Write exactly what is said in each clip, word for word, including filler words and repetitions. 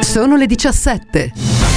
Sono le diciassette.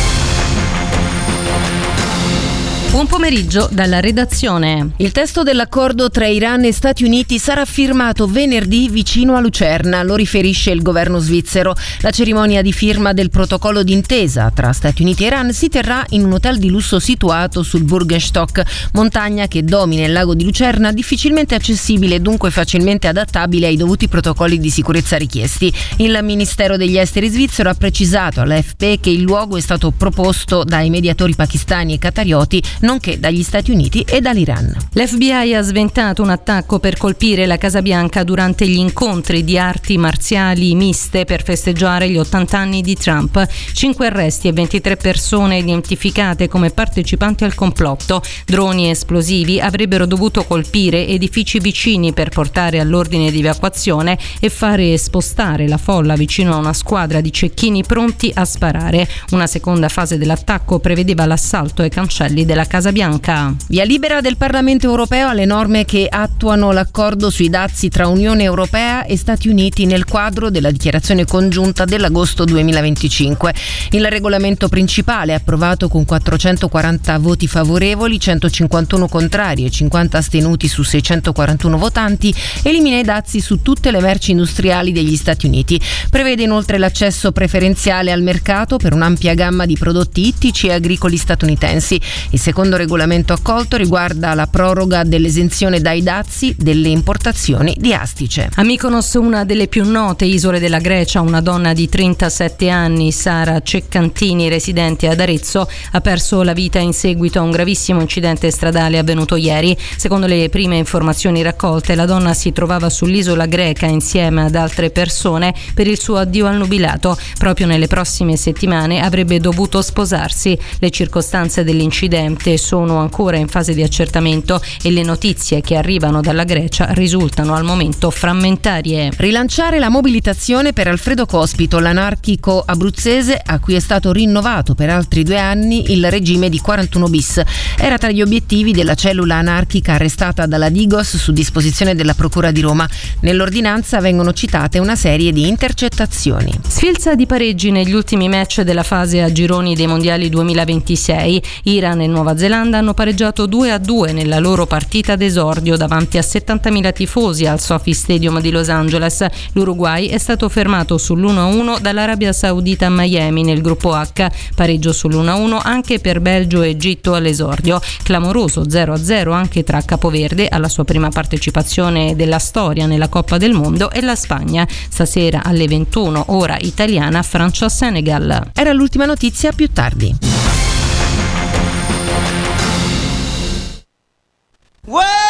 Buon pomeriggio dalla redazione. Il testo dell'accordo tra Iran e Stati Uniti sarà firmato venerdì vicino a Lucerna, lo riferisce il governo svizzero. La cerimonia di firma del protocollo d'intesa tra Stati Uniti e Iran si terrà in un hotel di lusso situato sul Burgenstock, montagna che domina il lago di Lucerna, difficilmente accessibile e dunque facilmente adattabile ai dovuti protocolli di sicurezza richiesti. Il Ministero degli Esteri svizzero ha precisato all'A F P che il luogo è stato proposto dai mediatori pakistani e qatarioti, nonché dagli Stati Uniti e dall'Iran. L'F B I ha sventato un attacco per colpire la Casa Bianca durante gli incontri di arti marziali miste per festeggiare gli ottanta anni di Trump. Cinque arresti e ventitré persone identificate come partecipanti al complotto. Droni esplosivi avrebbero dovuto colpire edifici vicini per portare all'ordine di evacuazione e fare spostare la folla vicino a una squadra di cecchini pronti a sparare. Una seconda fase dell'attacco prevedeva l'assalto ai cancelli della Casa Bianca. Via libera del Parlamento europeo alle norme che attuano l'accordo sui dazi tra Unione Europea e Stati Uniti nel quadro della dichiarazione congiunta dell'agosto duemilaventicinque. Il regolamento principale, approvato con quattrocentoquaranta voti favorevoli, centocinquantuno contrari e cinquanta astenuti su seicentoquarantuno votanti, elimina i dazi su tutte le merci industriali degli Stati Uniti. Prevede inoltre l'accesso preferenziale al mercato per un'ampia gamma di prodotti ittici e agricoli statunitensi. Il secondo Il regolamento accolto riguarda la proroga dell'esenzione dai dazi delle importazioni di astice. A Mykonos, una delle più note isole della Grecia, una donna di trentasette anni, Sara Ceccantini, residente ad Arezzo, ha perso la vita in seguito a un gravissimo incidente stradale avvenuto ieri. Secondo le prime informazioni raccolte, la donna si trovava sull'isola greca insieme ad altre persone per il suo addio al nubilato. Proprio nelle prossime settimane avrebbe dovuto sposarsi. Le circostanze dell'incidente sono ancora in fase di accertamento e le notizie che arrivano dalla Grecia risultano al momento frammentarie. Rilanciare la mobilitazione per Alfredo Cospito, l'anarchico abruzzese a cui è stato rinnovato per altri due anni il regime di quarantuno bis. Era tra gli obiettivi della cellula anarchica arrestata dalla Digos su disposizione della Procura di Roma. Nell'ordinanza vengono citate una serie di intercettazioni. Sfilza di pareggi negli ultimi match della fase a gironi dei mondiali duemilaventisei. Iran e Nuova Zelanda hanno pareggiato due a due nella loro partita d'esordio davanti a settantamila tifosi al Sophie Stadium di Los Angeles. L'Uruguay è stato fermato sull'uno a uno dall'Arabia Saudita a Miami nel gruppo H, pareggio sull'uno a uno anche per Belgio e Egitto all'esordio. Clamoroso zero a zero anche tra Capoverde, alla sua prima partecipazione della storia nella Coppa del Mondo, e la Spagna. Stasera alle ventuno, ora italiana, Francia-Senegal. Era l'ultima notizia, più tardi. What?